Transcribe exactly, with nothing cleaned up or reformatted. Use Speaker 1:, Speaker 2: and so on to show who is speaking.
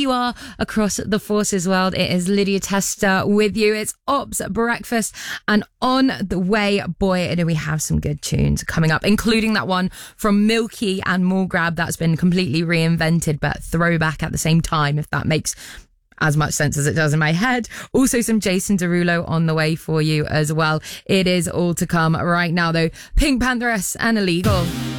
Speaker 1: you are across the Forces world. It is Lydia Tester with you. It's Ops Breakfast, and on the way, boy, do we have some good tunes coming up, including that one from Milky and Morgrab that's been completely reinvented, but throwback at the same time, if that makes as much sense as it does in my head. Also some Jason Derulo on the way for you as well. It is all to come right now, though. Pink Pantheress and Illegal.